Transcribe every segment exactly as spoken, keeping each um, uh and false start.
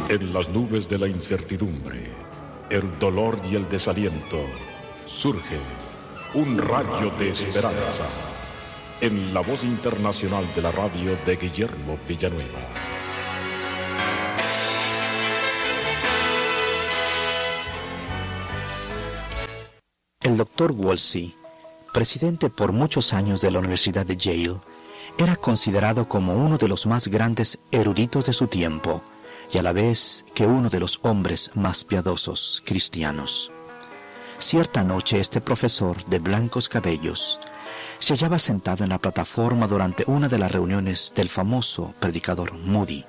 En las nubes de la incertidumbre, el dolor y el desaliento, surge un rayo de esperanza en la voz internacional de la radio de Guillermo Villanueva. El doctor Wolsey, presidente por muchos años de la Universidad de Yale, era considerado como uno de los más grandes eruditos de su tiempo y a la vez que uno de los hombres más piadosos cristianos. Cierta noche este profesor de blancos cabellos se hallaba sentado en la plataforma durante una de las reuniones del famoso predicador Moody,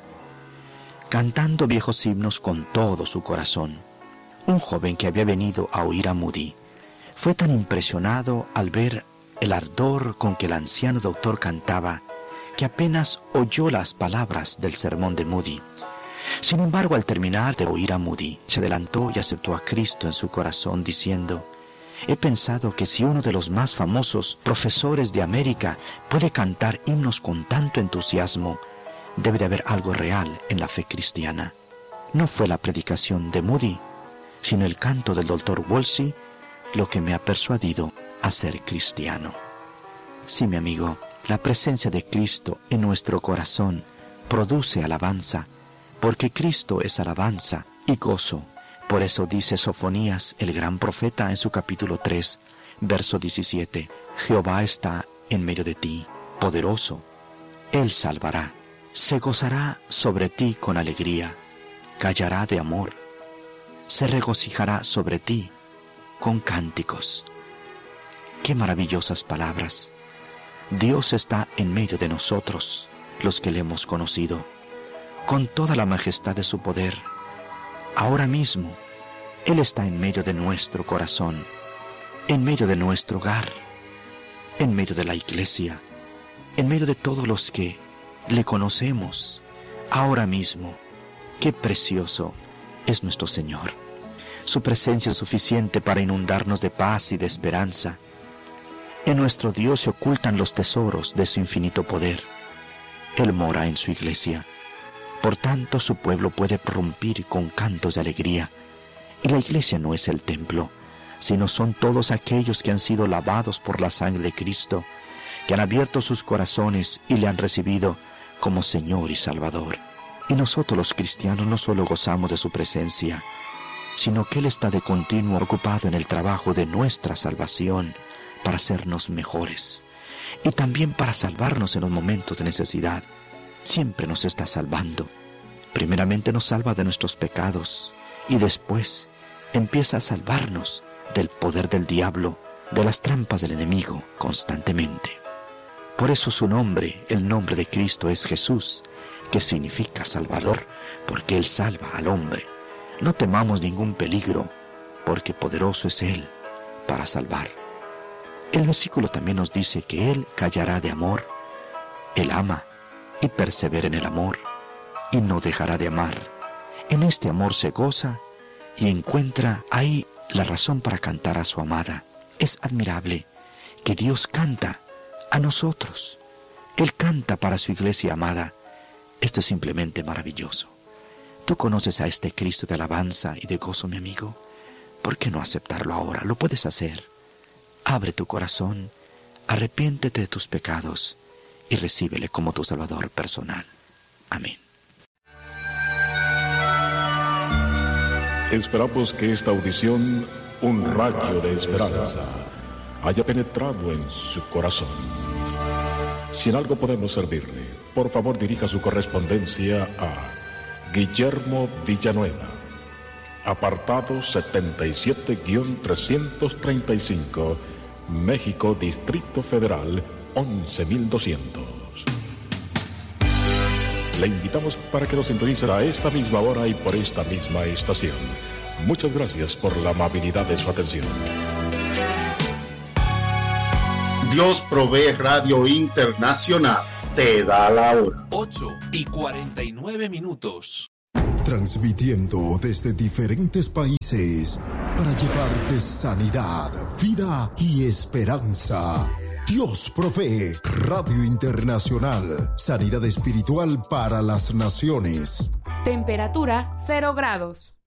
cantando viejos himnos con todo su corazón. Un joven que había venido a oír a Moody fue tan impresionado al ver el ardor con que el anciano doctor cantaba que apenas oyó las palabras del sermón de Moody. Sin embargo, al terminar de oír a Moody, se adelantó y aceptó a Cristo en su corazón, diciendo: «He pensado que si uno de los más famosos profesores de América puede cantar himnos con tanto entusiasmo, debe de haber algo real en la fe cristiana». No fue la predicación de Moody, sino el canto del doctor Wolsey lo que me ha persuadido a ser cristiano. Sí, mi amigo, la presencia de Cristo en nuestro corazón produce alabanza, porque Cristo es alabanza y gozo. Por eso dice Sofonías, el gran profeta, en su capítulo tres, verso diecisiete, «Jehová está en medio de ti, poderoso. Él salvará. Se gozará sobre ti con alegría. Callará de amor. Se regocijará sobre ti con cánticos». ¡Qué maravillosas palabras! Dios está en medio de nosotros, los que le hemos conocido, con toda la majestad de su poder. Ahora mismo, Él está en medio de nuestro corazón, en medio de nuestro hogar, en medio de la iglesia, en medio de todos los que le conocemos. Ahora mismo, qué precioso es nuestro Señor. Su presencia es suficiente para inundarnos de paz y de esperanza. En nuestro Dios se ocultan los tesoros de su infinito poder. Él mora en su iglesia. Por tanto, su pueblo puede prorrumpir con cantos de alegría. Y la iglesia no es el templo, sino son todos aquellos que han sido lavados por la sangre de Cristo, que han abierto sus corazones y le han recibido como Señor y Salvador. Y nosotros los cristianos no solo gozamos de su presencia, sino que Él está de continuo ocupado en el trabajo de nuestra salvación para hacernos mejores y también para salvarnos en los momentos de necesidad. Siempre nos está salvando. Primeramente nos salva de nuestros pecados y después empieza a salvarnos del poder del diablo, de las trampas del enemigo constantemente. Por eso su nombre, el nombre de Cristo, es Jesús, que significa Salvador, porque Él salva al hombre. No temamos ningún peligro, porque poderoso es Él para salvar. El versículo también nos dice que Él callará de amor. Él ama y persevera en el amor, y no dejará de amar. En este amor se goza y encuentra ahí la razón para cantar a su amada. Es admirable que Dios canta a nosotros. Él canta para su iglesia amada. Esto es simplemente maravilloso. ¿Tú conoces a este Cristo de alabanza y de gozo, mi amigo? ¿Por qué no aceptarlo ahora? Lo puedes hacer. Abre tu corazón, arrepiéntete de tus pecados y recíbele como tu Salvador personal. Amén. Esperamos que esta audición, un rayo de esperanza, haya penetrado en su corazón. Si en algo podemos servirle, por favor dirija su correspondencia a Guillermo Villanueva, apartado setenta y siete trescientos treinta y cinco, México, Distrito Federal, once mil doscientos. Le invitamos para que nos sintonice a esta misma hora y por esta misma estación. Muchas gracias por la amabilidad de su atención. Dios Provee Radio Internacional te da la hora. ocho y cuarenta y nueve minutos. Transmitiendo desde diferentes países para llevarte sanidad, vida y esperanza. Dios Provee Radio Internacional, sanidad espiritual para las naciones. Temperatura cero grados.